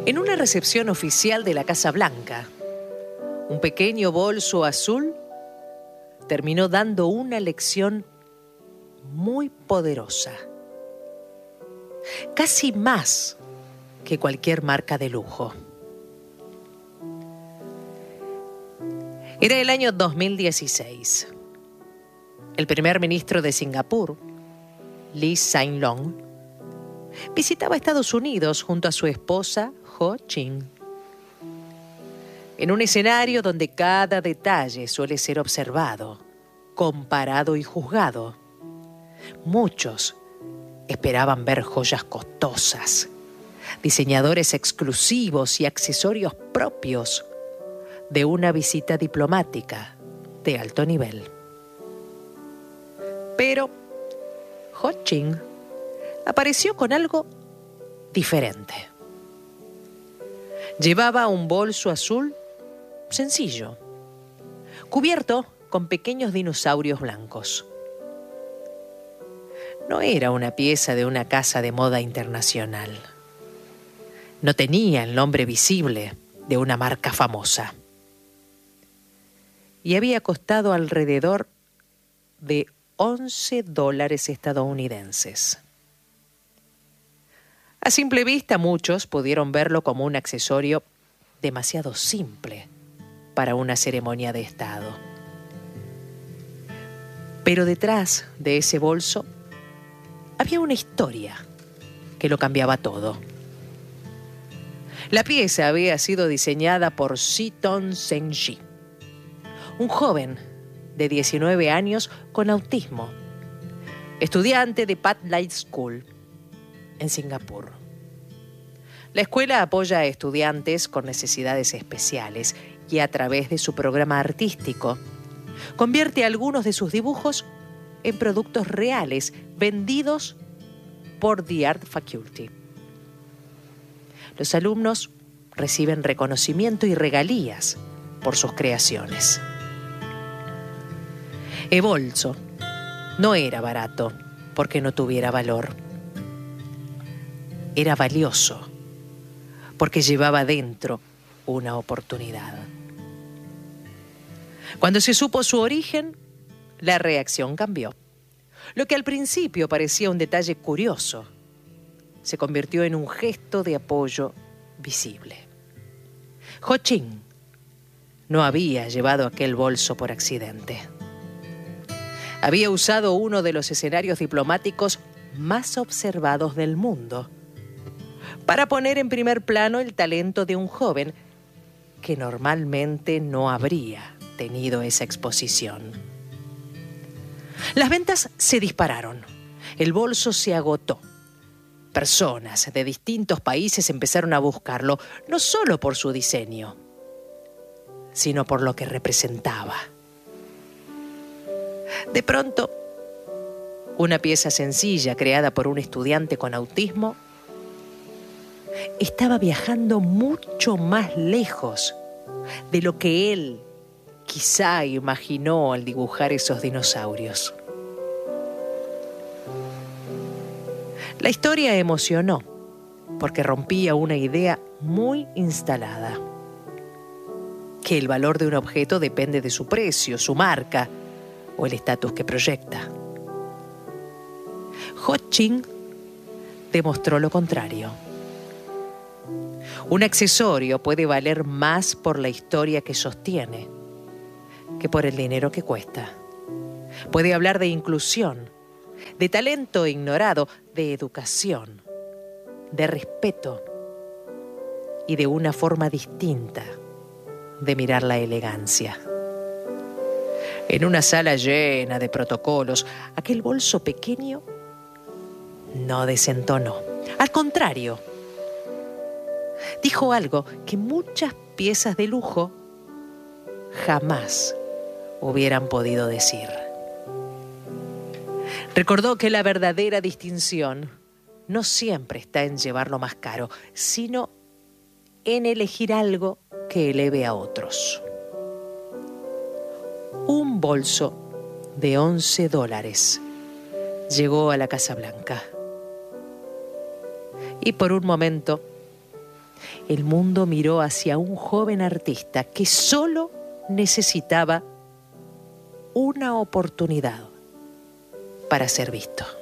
En una recepción oficial de la Casa Blanca, un pequeño bolso azul terminó dando una lección muy poderosa, casi más que cualquier marca de lujo. Era el año 2016. El primer ministro de Singapur, Lee Hsien Loong, visitaba Estados Unidos junto a su esposa Ho Ching. En un escenario donde cada detalle suele ser observado, comparado y juzgado, muchos esperaban ver joyas costosas, diseñadores exclusivos y accesorios propios de una visita diplomática de alto nivel. Pero Ho Ching apareció con algo diferente. Llevaba un bolso azul sencillo, cubierto con pequeños dinosaurios blancos. No era una pieza de una casa de moda internacional. No tenía el nombre visible de una marca famosa. Y había costado alrededor de $11 estadounidenses. A simple vista, muchos pudieron verlo como un accesorio demasiado simple para una ceremonia de Estado. Pero detrás de ese bolso había una historia que lo cambiaba todo. La pieza había sido diseñada por Siton Zhengji, un joven de 19 años con autismo, estudiante de Pathlight School en Singapur. La escuela apoya a estudiantes con necesidades especiales y a través de su programa artístico convierte algunos de sus dibujos en productos reales vendidos por The Art Faculty. Los alumnos reciben reconocimiento y regalías por sus creaciones. El bolso no era barato porque no tuviera valor. Era valioso porque llevaba dentro una oportunidad. Cuando se supo su origen, la reacción cambió. Lo que al principio parecía un detalle curioso, se convirtió en un gesto de apoyo visible. Ho Ching no había llevado aquel bolso por accidente. Había usado uno de los escenarios diplomáticos más observados del mundo para poner en primer plano el talento de un joven que normalmente no habría tenido esa exposición. Las ventas se dispararon. El bolso se agotó. Personas de distintos países empezaron a buscarlo, no solo por su diseño, sino por lo que representaba. De pronto, una pieza sencilla creada por un estudiante con autismo estaba viajando mucho más lejos de lo que él quizá imaginó al dibujar esos dinosaurios. La historia emocionó porque rompía una idea muy instalada: que el valor de un objeto depende de su precio, su marca o el estatus que proyecta. Ho Ching demostró lo contrario. Un accesorio puede valer más por la historia que sostiene que por el dinero que cuesta. Puede hablar de inclusión, de talento ignorado, de educación, de respeto y de una forma distinta de mirar la elegancia. En una sala llena de protocolos, aquel bolso pequeño no desentonó. Al contrario, dijo algo que muchas piezas de lujo jamás hubieran podido decir. Recordó que la verdadera distinción no siempre está en llevar lo más caro, sino en elegir algo que eleve a otros. Un bolso de $11 llegó a la Casa Blanca. Y por un momento, el mundo miró hacia un joven artista que solo necesitaba una oportunidad para ser visto.